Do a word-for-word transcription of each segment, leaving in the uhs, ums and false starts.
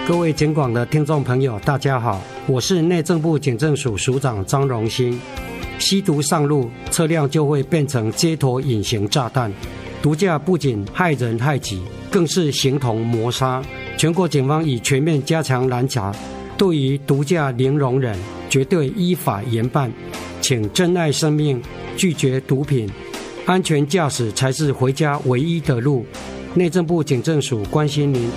各位警广的听众朋友，大家好，我是内政部警政署署长张荣兴。吸毒上路，车辆就会变成街头隐形炸弹。毒驾不仅害人害己，更是形同谋杀。全国警方已全面加强拦查，对于毒驾零容忍，绝对依法严办。请珍爱生命，拒绝毒品，安全驾驶才是回家唯一的路。内政部警政署关心您。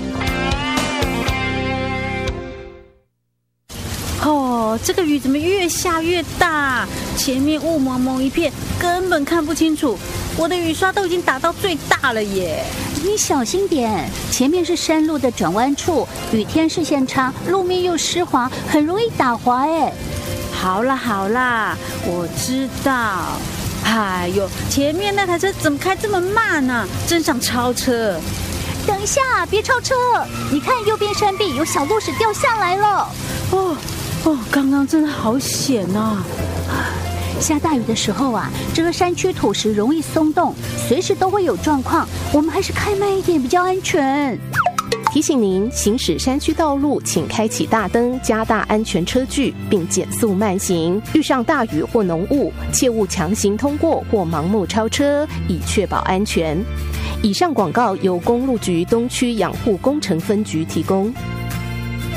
哦，这个雨怎么越下越大？前面雾蒙蒙一片，根本看不清楚。我的雨刷都已经打到最大了耶！ 你小心点，前面是山路的转弯处，雨天视线差，路面又湿滑，很容易打滑哎。 好啦好啦，我知道。哎呦，前面那台车怎么开这么慢呢、啊？真想超车！ 等一下，别超车！你看右边山壁有小路石掉下来了。 哦哦，刚刚真的好险啊！ 下大雨的时候啊，这个山区土石容易松动，随时都会有状况，我们还是开慢一点比较安全。 提醒您，行驶山区道路，请开启大灯，加大安全车距，并减速慢行。遇上大雨或浓雾，切勿强行通过或盲目超车，以确保安全。以上广告由公路局东区养护工程分局提供。